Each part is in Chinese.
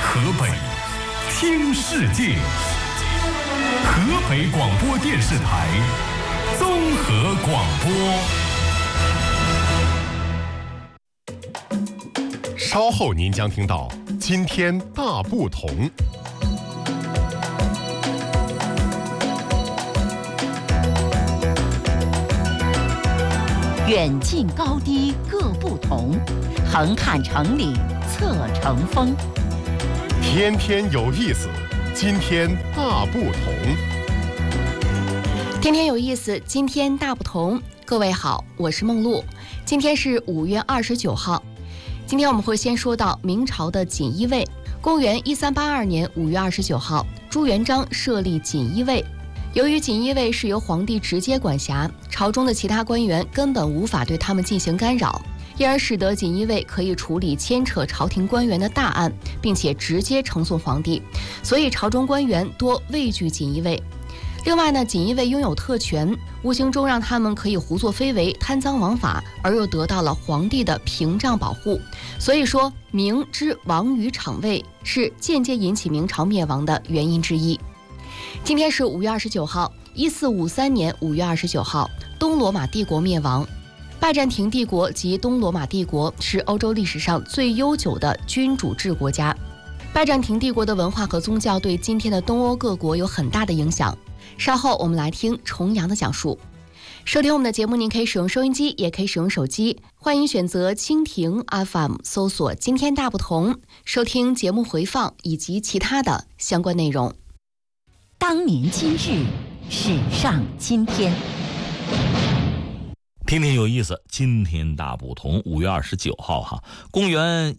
河北，听世界。河北广播电视台综合广播。稍后您将听到今天大不同。 远近高低各不同，横看成岭侧成峰。 天天有意思，今天大不同。 天天有意思，今天大不同。各位好，我是梦露。今天是5月29号。今天我们会先说到明朝的锦衣卫。公元1382年5月29号，朱元璋设立锦衣卫。由于锦衣卫是由皇帝直接管辖，朝中的其他官员根本无法对他们进行干扰，因而使得锦衣卫可以处理牵扯朝廷官员的大案，并且直接呈送皇帝，所以朝中官员多畏惧锦衣卫。另外呢，锦衣卫拥有特权，无形中让他们可以胡作非为、贪赃枉法，而又得到了皇帝的屏障保护。所以说，明之亡于场卫是间接引起明朝灭亡的原因之一。今天是5月29号，1453年5月29号，东罗马帝国灭亡。拜占庭帝国及东罗马帝国是欧洲历史上最悠久的君主制国家。拜占庭帝国的文化和宗教对今天的东欧各国有很大的影响。稍后我们来听重阳的讲述。收听我们的节目，您可以使用收音机，也可以使用手机，欢迎选择蜻蜓 FM 搜索今天大不同，收听节目回放以及其他的相关内容。 当年今日，史上今天。 天天有意思，今天大不同。5月29号哈，公元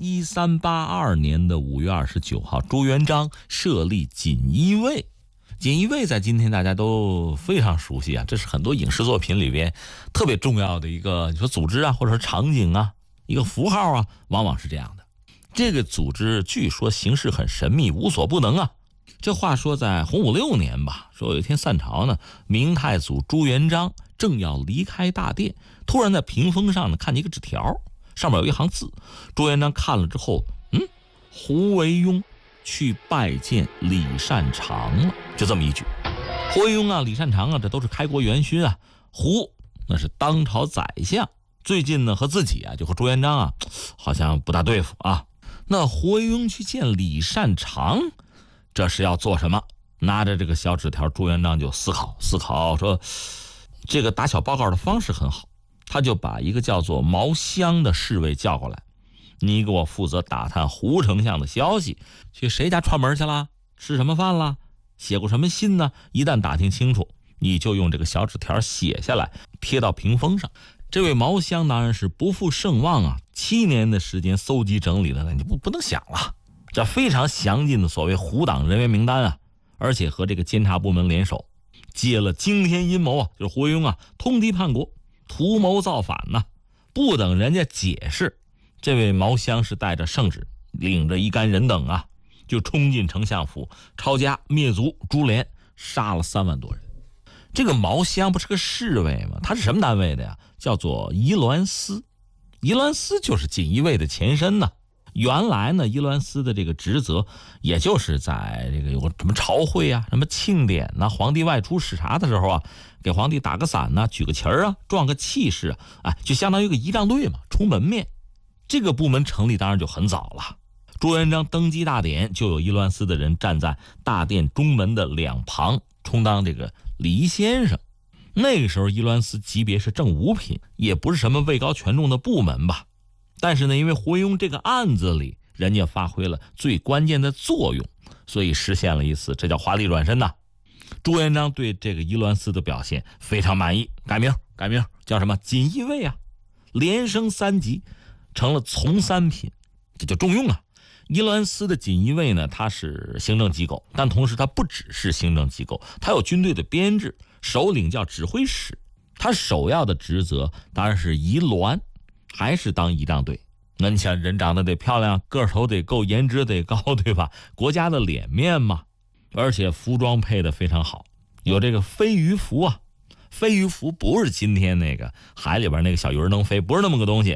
1382年的5月29号，朱元璋设立锦衣卫。锦衣卫在今天大家都非常熟悉啊，这是很多影视作品里边特别重要的一个，你说组织啊，或者是场景啊，一个符号啊，往往是这样的。这个组织据说形式很神秘，无所不能啊。这话说在洪武6年吧，说有一天散朝呢，明太祖朱元璋正要离开大殿，突然在屏风上呢看见一个纸条，上面有一行字。朱元璋看了之后，胡惟庸去拜见李善长了，就这么一句。胡惟庸啊，李善长啊，这都是开国元勋啊。胡那是当朝宰相，最近呢和自己啊，就和朱元璋啊好像不大对付啊。那胡惟庸去见李善长，这是要做什么？拿着这个小纸条，朱元璋就思考，说这个打小报告的方式很好，他就把一个叫做毛湘的侍卫叫过来，你给我负责打探胡丞相的消息，去谁家串门去了，吃什么饭了，写过什么信呢？一旦打听清楚，你就用这个小纸条写下来，贴到屏风上。这位毛湘当然是不负盛望啊，7年的时间搜集整理的，你不能想了。这非常详尽的所谓胡党人员名单啊，而且和这个监察部门联手，接了惊天阴谋啊，就是胡惟庸啊通敌叛国，图谋造反呐。不等人家解释，这位毛湘是带着圣旨，领着一干人等啊，就冲进丞相府，抄家灭族，株连，杀了3万多人。这个毛湘不是个侍卫吗？他是什么单位的呀？叫做仪鸾司。仪鸾司就是锦衣卫的前身呢。原来呢，仪鸾司的这个职责，也就是在这个有什么朝会啊、什么庆典啊、皇帝外出视察的时候啊，给皇帝打个伞啊、举个旗儿啊、壮个气势啊，就相当于一个仪仗队嘛，出门面。这个部门成立当然就很早了。朱元璋登基大典，就有仪鸾司的人站在大殿中门的两旁，充当这个礼仪先生。那个时候仪鸾司级别是正五品，也不是什么位高权重的部门吧。但是呢，因为胡惟庸这个案子里，人家发挥了最关键的作用，所以实现了一次，这叫华丽转身呐。朱元璋对这个仪鸾司的表现非常满意，改名叫什么？锦衣卫啊，连升3级，成了从3品，这就重用啊。仪鸾司的锦衣卫呢，它是行政机构，但同时它不只是行政机构，它有军队的编制，首领叫指挥使，它首要的职责当然是仪鸾，还是当仪仗队。那你想，人长得得漂亮，个头得够，颜值得高，对吧？国家的脸面嘛。而且服装配得非常好，有这个飞鱼服啊。飞鱼服不是今天那个海里边那个小鱼儿能飞，不是那么个东西，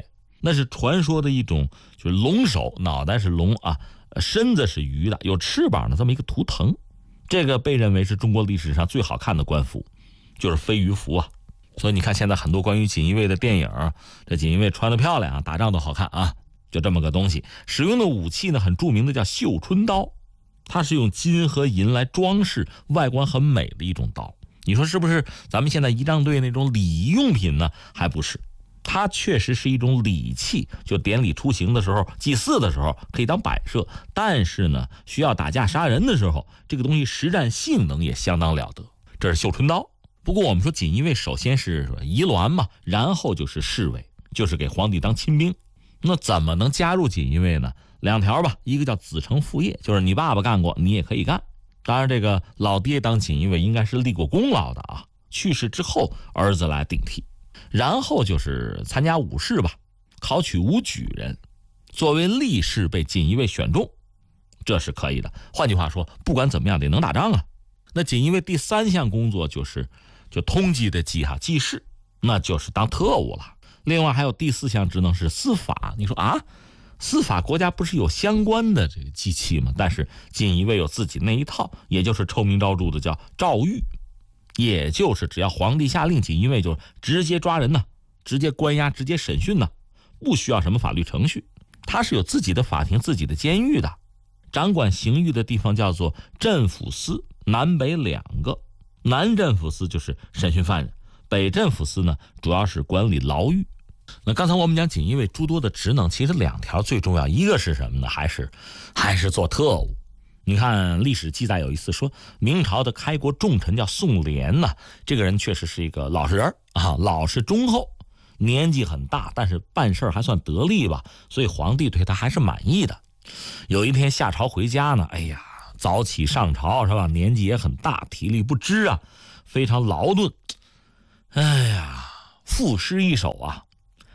那是传说的一种，就是龙首，脑袋是龙啊，身子是鱼的，有翅膀的这么一个图腾。这个被认为是中国历史上最好看的官服，就是飞鱼服啊。所以你看现在很多关于锦衣卫的电影，这锦衣卫穿得漂亮啊，打仗都好看啊，就这么个东西。使用的武器呢，很著名的叫绣春刀，它是用金和银来装饰，外观很美的一种刀。你说是不是咱们现在仪仗队那种礼仪用品呢？还不是，它确实是一种礼器，就典礼出行的时候，祭祀的时候可以当摆设，但是呢，需要打架杀人的时候，这个东西实战性能也相当了得。这是绣春刀。不过我们说锦衣卫首先是仪銮嘛，然后就是侍卫，就是给皇帝当亲兵。那怎么能加入锦衣卫呢？两条吧，一个叫子承父业，就是你爸爸干过，你也可以干。当然这个老爹当锦衣卫应该是立过功劳的啊，去世之后儿子来顶替。然后就是参加武试吧，考取武举人，作为力士被锦衣卫选中，这是可以的。换句话说，不管怎么样得能打仗啊。那锦衣卫第3项工作就通缉的缉哈，缉事，那就是当特务了。另外还有第4项职能是司法。你说啊，司法国家不是有相关的这个机器吗？但是锦衣卫有自己那一套，也就是臭名昭著的叫诏狱，也就是只要皇帝下令，锦衣卫就直接抓人呢，直接关押，直接审讯呢，不需要什么法律程序。他是有自己的法庭、自己的监狱的。掌管刑狱的地方叫做镇抚司，南北2个。南镇抚司就是审讯犯人，北镇抚司呢主要是管理牢狱。那刚才我们讲锦衣卫诸多的职能，其实2条最重要，一个是什么呢？还是做特务。你看历史记载有一次说，明朝的开国重臣叫宋濂呢，这个人确实是一个老实人啊，老实忠厚，年纪很大，但是办事还算得力吧，所以皇帝对他还是满意的。有一天下朝回家呢，哎呀，早起上朝是吧？年纪也很大，体力不支啊，非常劳顿。哎呀，赋诗一首啊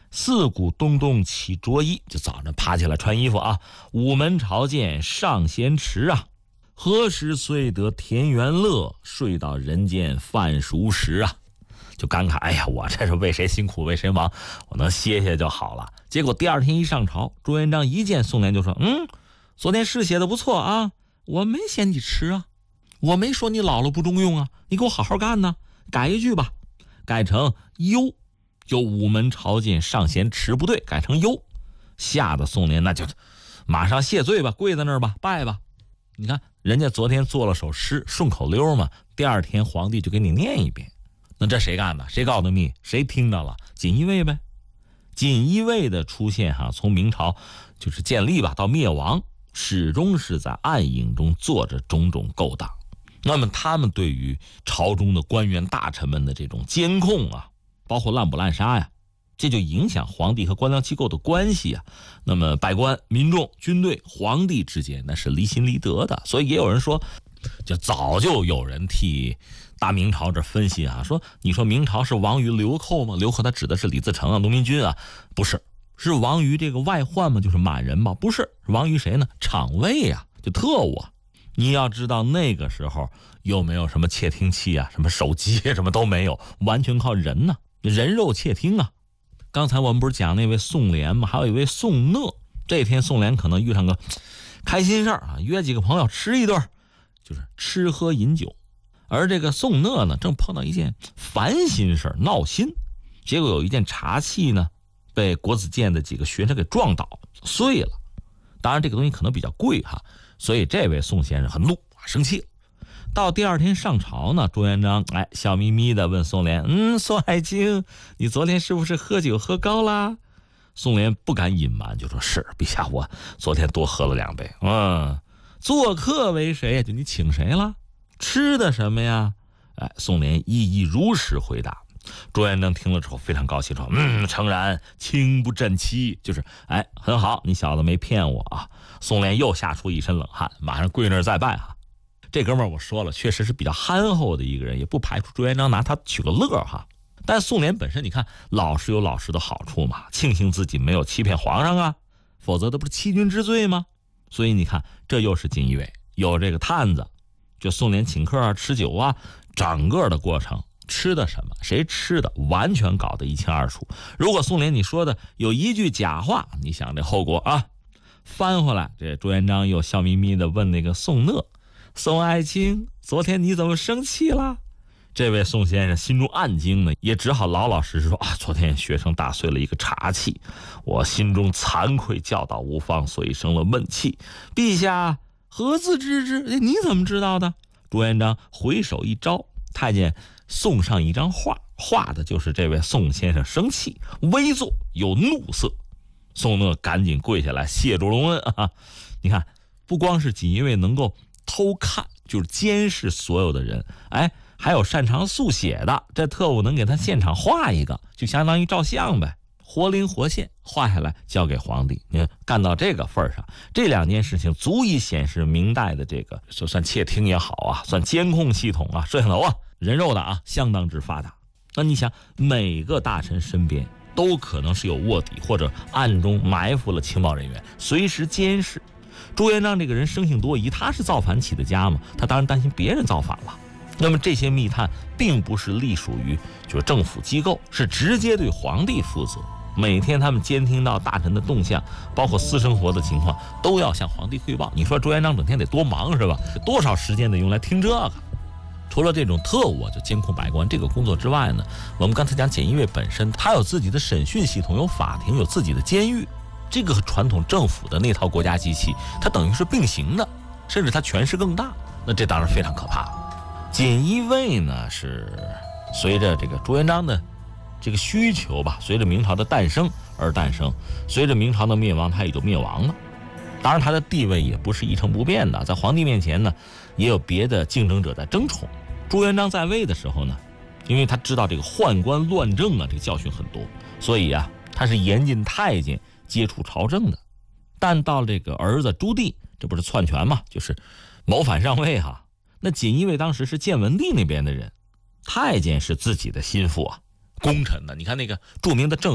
：4鼓咚咚起着衣，就早上爬起来穿衣服啊。午门朝见上贤迟啊，何时遂得田园乐？睡到人间饭熟时啊。就感慨，哎呀，我这是为谁辛苦为谁忙，我能歇歇就好了。结果第2天一上朝，朱元璋一见宋濂就说：昨天诗写的不错啊，我没嫌你迟啊，我没说你老了不中用啊，你给我好好干呢。改一句吧，改成忧，就午门朝见上贤迟不对，改成忧。吓得宋濂那就马上谢罪吧，跪在那儿吧，拜吧。你看人家昨天做了首诗，顺口溜嘛，第2天皇帝就给你念一遍。那这谁干的？谁告的密？谁听到了？锦衣卫呗。锦衣卫的出现从明朝就是建立吧到灭亡，始终是在暗影中做着种种勾当。那么他们对于朝中的官员大臣们的这种监控啊，包括滥捕滥杀呀，这就影响皇帝和官僚机构的关系啊。那么百官、民众、军队、皇帝之间那是离心离德的。所以也有人说，就早就有人替大明朝这分析说你说明朝是亡于流寇吗？流寇他指的是李自成啊、农民军啊，不是，是亡于这个外患吗？就是满人吗？不是，亡于谁呢？厂卫啊，就特务啊。你要知道那个时候又没有什么窃听器啊，什么手机什么都没有，完全靠人呢，人肉窃听啊。刚才我们不是讲那位宋濂吗？还有一位宋讷。这天宋濂可能遇上个开心事儿约几个朋友吃一顿，就是吃喝饮酒。而这个宋讷呢，正碰到一件烦心事，闹心。结果有一件茶器呢，被国子监的几个学生给撞倒碎了。当然这个东西可能比较贵所以这位宋先生很怒，生气了。到第2天上朝呢，朱元璋笑眯眯的问宋濂：宋爱卿，你昨天是不是喝酒喝高啦？宋濂不敢隐瞒，就说：是，陛下，我昨天多喝了2杯。做客为谁呀？就你请谁了？吃的什么呀？宋濂一如实回答。朱元璋听了之后非常高兴，说：诚然，卿不正欺，就是很好，你小子没骗我啊。宋濂又吓出一身冷汗，马上跪那儿再拜这哥们儿我说了，确实是比较憨厚的一个人，也不排除朱元璋拿他取个乐但宋濂本身你看老实有老实的好处嘛，庆幸自己没有欺骗皇上否则这不是欺君之罪吗？所以你看这又是锦衣卫有这个探子，就宋濂请客吃酒整个的过程吃的什么，谁吃的，完全搞得一清二楚。如果宋濂你说的有一句假话，你想这后果啊。翻回来，这朱元璋又笑眯眯地问那个宋讷：“宋爱卿，昨天你怎么生气了？”这位宋先生心中暗惊呢，也只好老老实实说：“啊，昨天学生打碎了一个茶器，我心中惭愧，教导无方，所以生了闷气。陛下何自知之？你怎么知道的？”朱元璋回手一招，太监送上一张画，画的就是这位宋先生生气，微坐有怒色。宋讷赶紧跪下来谢主隆恩啊！你看，不光是锦衣卫能够偷看，就是监视所有的人，哎，还有擅长速写的，这特务能给他现场画一个，就相当于照相呗，活灵活现，画下来交给皇帝。你看干到这个份上，这2件事情足以显示明代的这个算窃听也好啊，算监控系统啊，摄像头啊，人肉的啊，相当之发达。那你想，每个大臣身边都可能是有卧底，或者暗中埋伏了情报人员，随时监视。朱元璋这个人生性多疑，他是造反起的家嘛，他当然担心别人造反了。那么这些密探并不是隶属于就是政府机构，是直接对皇帝负责。每天他们监听到大臣的动向，包括私生活的情况，都要向皇帝汇报。你说朱元璋整天得多忙是吧？多少时间得用来听这个？除了这种特务就监控百官这个工作之外呢，我们刚才讲锦衣卫本身，它有自己的审讯系统，有法庭，有自己的监狱，这个和传统政府的那套国家机器，它等于是并行的，甚至它权势更大。那这当然非常可怕。锦衣卫呢，是随着这个朱元璋的这个需求吧，随着明朝的诞生而诞生，随着明朝的灭亡，它也就灭亡了。当然，它的地位也不是一成不变的，在皇帝面前呢，也有别的竞争者在争宠。朱元璋在位的时候呢，因为他知道这个宦官乱政啊，这个教训很多，所以啊，他是严禁太监接触朝政的。但到这个儿子朱棣，这不是篡权嘛，就是谋反上位哈。那锦衣卫当时是建文帝那边的人，太监是自己的心腹啊，功臣呢。你看那个著名的郑